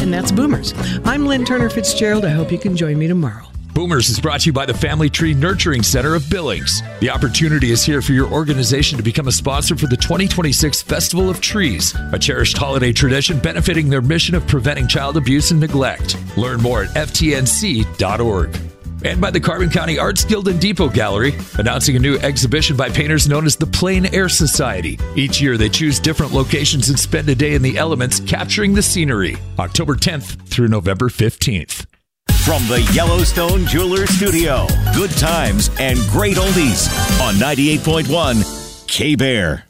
and that's Boomers. I'm Lynn Turner Fitzgerald. I hope you can join me tomorrow. Boomers is brought to you by the Family Tree Nurturing Center of Billings. The opportunity is here for your organization to become a sponsor for the 2026 Festival of Trees, a cherished holiday tradition benefiting their mission of preventing child abuse and neglect. Learn more at ftnc.org. And by the Carbon County Arts Guild and Depot Gallery, announcing a new exhibition by painters known as the Plein Air Society. Each year, they choose different locations and spend a day in the elements, capturing the scenery. October 10th through November 15th. From the Yellowstone Jewelers Studio, good times and great oldies on 98.1 K-Bear.